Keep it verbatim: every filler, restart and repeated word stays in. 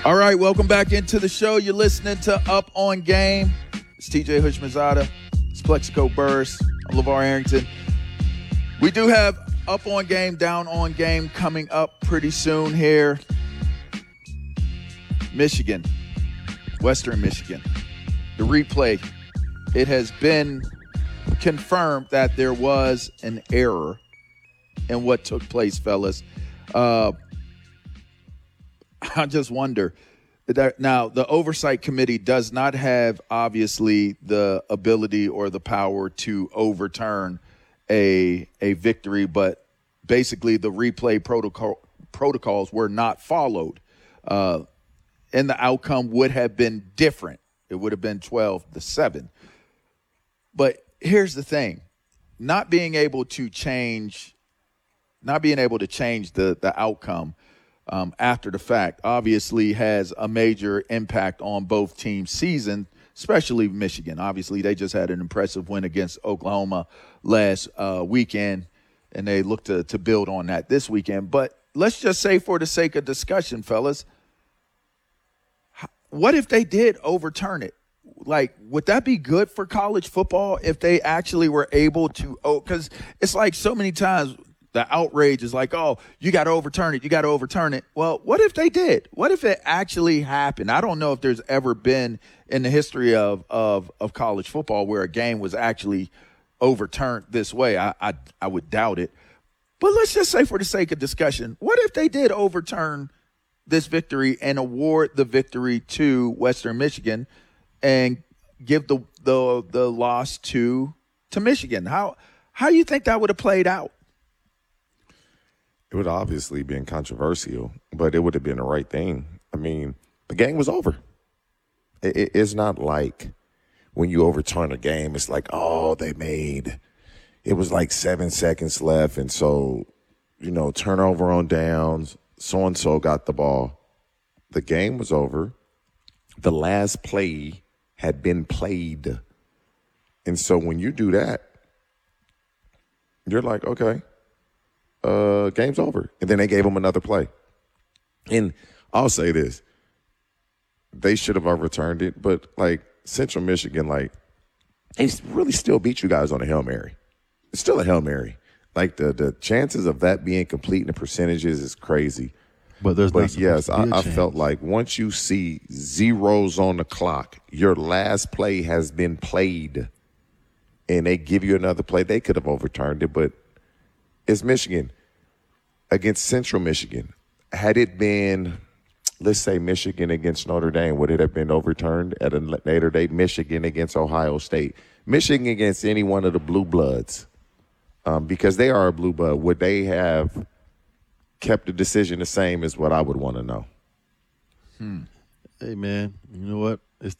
All right, welcome back into the show. You're listening to Up on Game. It's T J Hushmanzada. It's Plexico Burris. I'm LeVar Arrington. We do have Up on Game, Down on Game coming up pretty soon here. Michigan, Western Michigan. The replay, it has been confirmed that there was an error in what took place, fellas. Uh, I just wonder that now the oversight committee does not have obviously the ability or the power to overturn a a victory, but basically the replay protocol protocols were not followed, uh, and the outcome would have been different. It would have been twelve to seven. But here's the thing: not being able to change, not being able to change the the outcome. Um, after the fact, obviously has a major impact on both teams' season, especially Michigan. Obviously, they just had an impressive win against Oklahoma last uh, weekend, and they look to, to build on that this weekend. But let's just say for the sake of discussion, fellas, what if they did overturn it? Like, would that be good for college football if they actually were able to – because it's like so many times – the outrage is like, oh, you got to overturn it. You got to overturn it. Well, what if they did? What if it actually happened? I don't know if there's ever been in the history of of, of college football where a game was actually overturned this way. I, I I would doubt it. But let's just say for the sake of discussion, what if they did overturn this victory and award the victory to Western Michigan and give the the the loss to to Michigan? How how do you think that would have played out? It would obviously been controversial, but it would have been the right thing. I mean, the game was over. It, it, it's not like when you overturn a game, it's like, oh, they made – it was like seven seconds left, and so, you know, turnover on downs, so-and-so got the ball. The game was over. The last play had been played. And so when you do that, you're like, okay. Uh, game's over. And then they gave him another play. And I'll say this. They should have overturned it, but, like, Central Michigan, like, they really still beat you guys on a Hail Mary. It's still a Hail Mary. Like, the, the chances of that being complete in the percentages is crazy. But there's But, yes, I, I felt like once you see zeros on the clock, your last play has been played, and they give you another play, they could have overturned it, but it's Michigan against Central Michigan. Had it been, let's say, Michigan against Notre Dame, would it have been overturned at a later date? Michigan against Ohio State. Michigan against any one of the blue bloods, um, because they are a blue blood, would they have kept the decision the same is what I would want to know. Hmm. Hey, man, you know what? It's